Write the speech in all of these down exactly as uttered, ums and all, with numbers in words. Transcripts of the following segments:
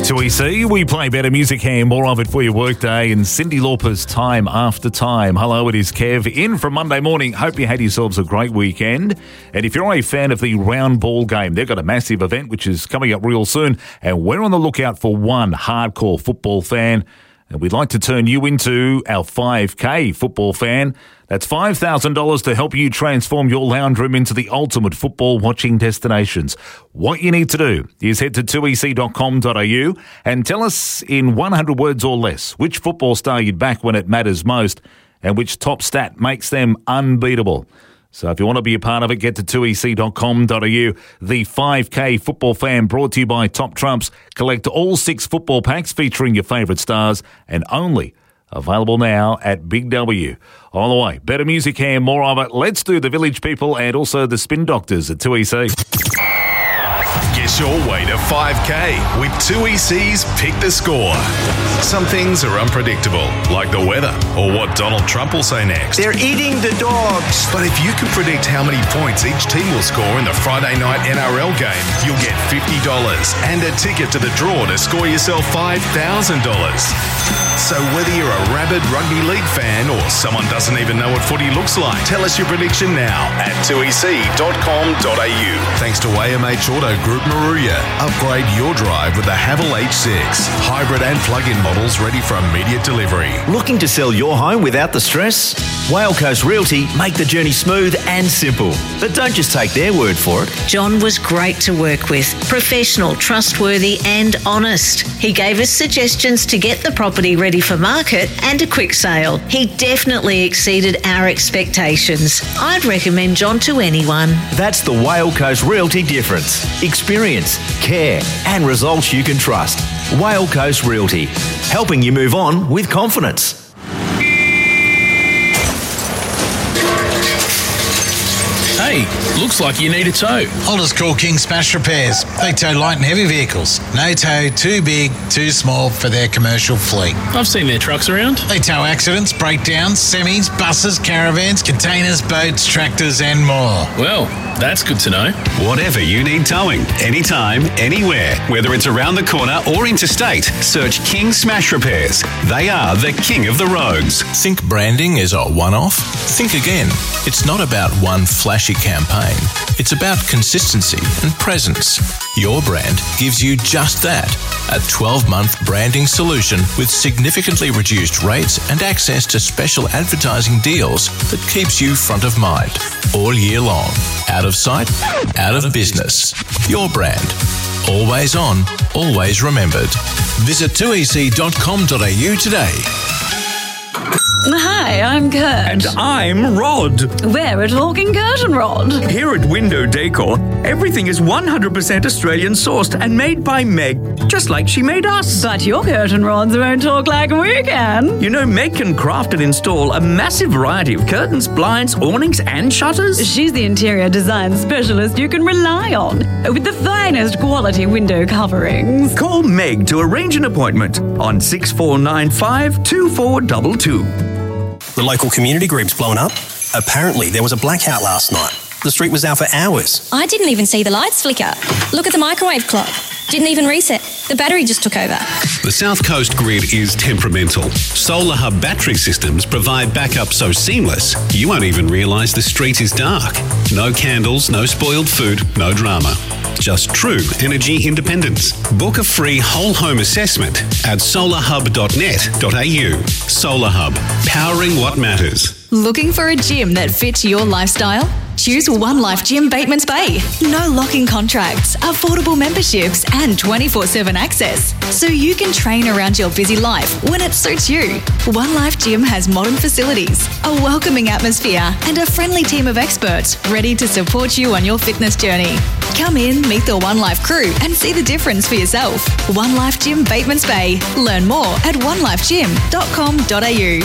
two E C, we play better music here, more of it for your workday, and Cyndi Lauper's Time After Time. Hello, it is Kev in from Monday morning. Hope you had yourselves a great weekend. And if you're a fan of the round ball game, they've got a massive event which is coming up real soon, and we're on the lookout for one hardcore football fan. And we'd like to turn you into our five K football fan. That's five thousand dollars to help you transform your lounge room into the ultimate football watching destinations. What you need to do is head to two e c dot com dot a u and tell us in one hundred words or less which football star you'd back when it matters most and which top stat makes them unbeatable. So if you want to be a part of it, get to two e c dot com dot a u. The five K Football Fan brought to you by Top Trumps. Collect all six football packs featuring your favourite stars and only available now at Big W. All the way, better music here, more of it. Let's do the Village People and also the Spin Doctors at two E C. Guess your way to five K with two E C's Pick the Score. Some things are unpredictable, like the weather or what Donald Trump will say next. They're eating the dogs. But if you can predict how many points each team will score in the Friday night N R L game, you'll get fifty dollars and a ticket to the draw to score yourself five thousand dollars. So whether you're a rabid rugby league fan or someone doesn't even know what footy looks like, tell us your prediction now at two e c dot com dot a u. Thanks to A M H Auto Group Maruya. Upgrade your drive with the Haval H six. Hybrid and plug-in models ready for immediate delivery. Looking to sell your home without the stress? Whale Coast Realty make the journey smooth and simple. But don't just take their word for it. John was great to work with. Professional, trustworthy and honest. He gave us suggestions to get the property ready for market and a quick sale. He definitely exceeded our expectations. I'd recommend John to anyone. That's the Whale Coast Realty difference. Experience, care and results you can trust. Whale Coast Realty, helping you move on with confidence. Hey, looks like you need a tow. I'll just call King Smash Repairs. They tow light and heavy vehicles. No tow too big, too small for their commercial fleet. I've seen their trucks around. They tow accidents, breakdowns, semis, buses, caravans, containers, boats, tractors and more. Well, that's good to know. Whatever you need towing, anytime, anywhere, whether it's around the corner or interstate, search King Smash Repairs. They are the king of the roads. Think branding is a one-off? Think again. It's not about one flashy campaign. It's about consistency and presence. Your brand gives you just that. A twelve-month branding solution with significantly reduced rates and access to special advertising deals that keeps you front of mind all year long. Out of sight, out of business. Your brand. Always on, always remembered. Visit two e c dot com dot a u today. Hi, I'm Kurt. And I'm Rod. We're a talking curtain rod. Here at Window Decor, everything is one hundred percent Australian sourced and made by Meg, just like she made us. But your curtain rods won't talk like we can. You know, Meg can craft and install a massive variety of curtains, blinds, awnings and shutters. She's the interior design specialist you can rely on, with the finest quality window coverings. Call Meg to arrange an appointment on six four nine five, two four two two. The local community group's blown up. Apparently, there was a blackout last night. The street was out for hours. I didn't even see the lights flicker. Look at the microwave clock. Didn't even reset. The battery just took over. The South Coast grid is temperamental. Solar Hub battery systems provide backup so seamless, you won't even realise the street is dark. No candles, no spoiled food, no drama. Just true energy independence. Book a free whole home assessment at solar hub dot net dot a u. Solar Hub, powering what matters. Looking for a gym that fits your lifestyle? Choose One Life Gym Batemans Bay. No locking contracts, affordable memberships and twenty-four seven access. So you can train around your busy life when it suits you. One Life Gym has modern facilities, a welcoming atmosphere and a friendly team of experts ready to support you on your fitness journey. Come in, meet the One Life crew and see the difference for yourself. One Life Gym Batemans Bay. Learn more at one life gym dot com dot a u.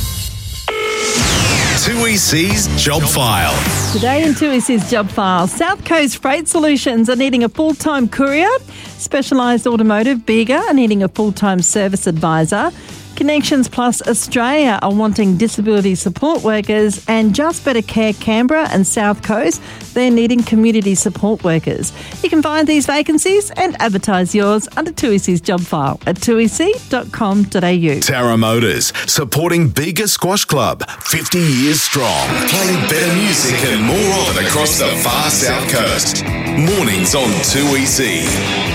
two E C's Job File. Today in two E C's Job File, South Coast Freight Solutions are needing a full-time courier. Specialised Automotive, Bega, are needing a full-time service advisor. Connections Plus Australia are wanting disability support workers, and Just Better Care Canberra and South Coast, they're needing community support workers. You can find these vacancies and advertise yours under two E C's job file at two e c dot com dot a u. Tara Motors, supporting Bega Squash Club, fifty years strong. Playing better music and more of it across the far south coast. Mornings on two E C.